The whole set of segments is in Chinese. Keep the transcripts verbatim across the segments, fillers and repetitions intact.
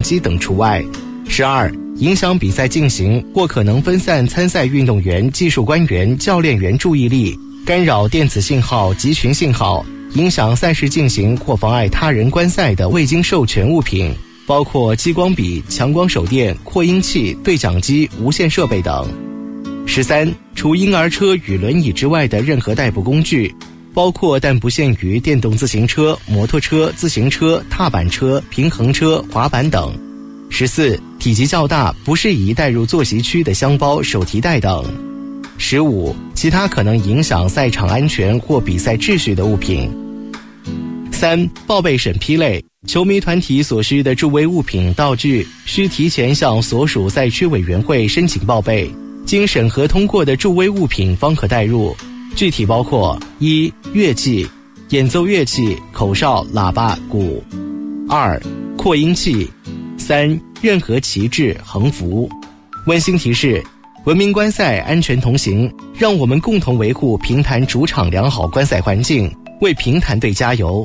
击等除外。十二、影响比赛进行或可能分散参赛运动员、技术官员、教练员注意力，干扰电子信号、集群信号，影响赛事进行或妨碍他人观赛的未经授权物品，包括激光笔、强光手电、扩音器、对讲机、无线设备等。十三、除婴儿车与轮椅之外的任何代步工具，包括但不限于电动自行车、摩托车、自行车、踏板车、平衡车、滑板等。十四、体积较大，不适宜带入坐席区的箱包、手提袋等。十五、其他可能影响赛场安全或比赛秩序的物品。三、报备审批类，球迷团体所需的助威物品、道具，需提前向所属赛区委员会申请报备，经审核通过的助威物品方可带入，具体包括：一、乐器，演奏乐器，口哨、喇叭、鼓；二、扩音器；三、任何旗帜、横幅。温馨提示：文明观赛，安全同行，让我们共同维护平潭主场良好观赛环境，为平潭队加油。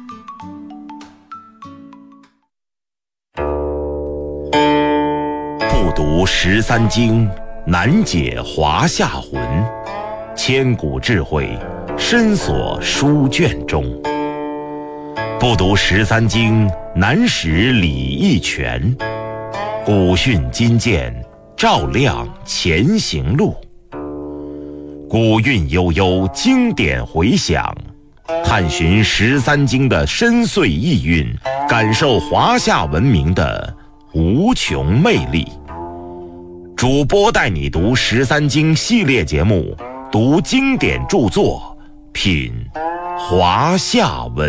不读十三经，难解华夏魂。千古智慧，深锁书卷中。不读十三经，难识礼义权。古训今鉴，照亮前行路。古韵悠悠，经典回响，探寻十三经的深邃意蕴，感受华夏文明的无穷魅力。主播带你读十三经系列节目，读经典著作，品华夏文